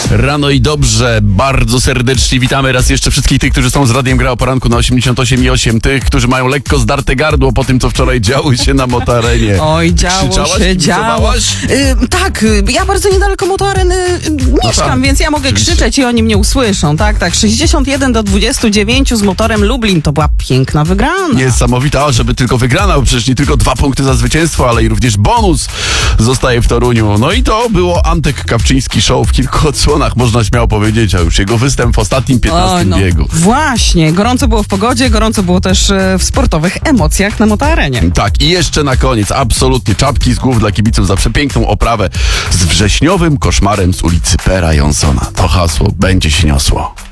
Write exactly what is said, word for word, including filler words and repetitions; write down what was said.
Rano i dobrze, bardzo serdecznie witamy raz jeszcze wszystkich tych, którzy są z Radiem Gra o poranku na osiemdziesiąt osiem i osiem, tych, którzy mają lekko zdarte gardło po tym, co wczoraj działo się na Motoarenie. Oj, działo Krzyczałaś, się, działo. kibicowałaś? Y, tak, y, ja bardzo niedaleko Motoareny y, mieszkam, tak, więc ja mogę oczywiście. krzyczeć i oni mnie usłyszą. Tak, tak, sześćdziesiąt jeden do dwudziestu dziewięciu z Motorem Lublin. To była piękna wygrana. Niesamowita, a żeby tylko wygrana, bo przecież nie tylko dwa punkty za zwycięstwo, ale i również bonus zostaje w Toruniu. No i to było Antek Kawczyński show w kilku odsłonach, można śmiało powiedzieć, a już jego występ w ostatnim piętnastym no, biegu. Właśnie, gorąco było w pogodzie, gorąco było też e, w sportowych emocjach na Motoarenie. Tak, i jeszcze na koniec, absolutnie czapki z głów dla kibiców za przepiękną oprawę z wrześniowym koszmarem z ulicy Pera Jonsona. To hasło będzie się niosło.